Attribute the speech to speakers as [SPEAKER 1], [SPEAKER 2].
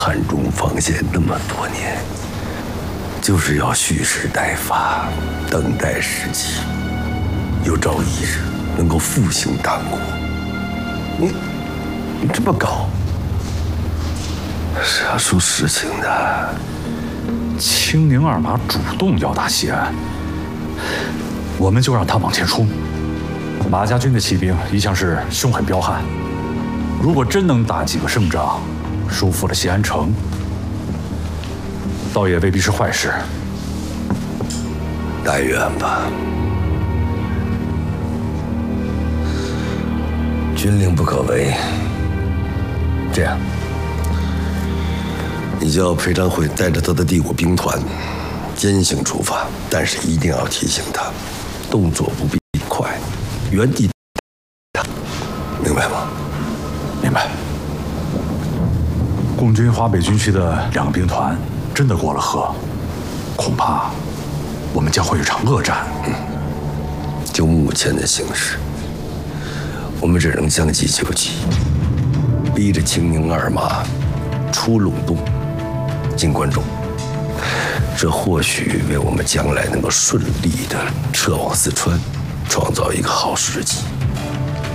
[SPEAKER 1] 汉中防线那么多年，就是要蓄势待发，等待时机，有朝一日能够复兴大国。你这么搞，是要出事情的。
[SPEAKER 2] 青宁二马主动要打西安，我们就让他往前冲。马家军的骑兵一向是凶狠彪悍，如果真能打几个胜仗，收复了西安城，倒也未必是坏事。
[SPEAKER 1] 但愿吧。军令不可违。这样，你叫裴昌会带着他的第5兵团兼行出发，但是一定要提醒他，动作不必快，原地打，明白吗？
[SPEAKER 2] 明白。共军华北军区的2个兵团真的过了河，恐怕我们将会有场恶战。
[SPEAKER 1] 就目前的形势，我们只能将计就计，逼着青宁二马出陇东，进关中。这或许为我们将来能够顺利的撤往四川，创造一个好时机。